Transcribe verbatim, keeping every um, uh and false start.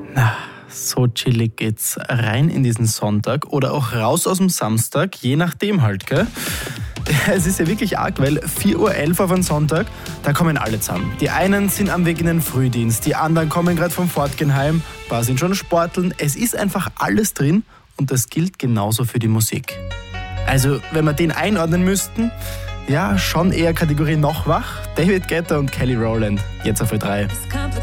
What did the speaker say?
Na, so chillig geht's rein in diesen Sonntag oder auch raus aus dem Samstag, je nachdem halt, gell? Es ist ja wirklich arg, weil vier Uhr elf auf einen Sonntag, da kommen alle zusammen. Die einen sind am Weg in den Frühdienst, die anderen kommen gerade vom Fortgehen heim, ein paar sind schon sporteln. Es ist einfach alles drin und das gilt genauso für die Musik. Also, wenn wir den einordnen müssten, ja, schon eher Kategorie noch wach, David Guetta und Kelly Rowland, jetzt auf Ö drei.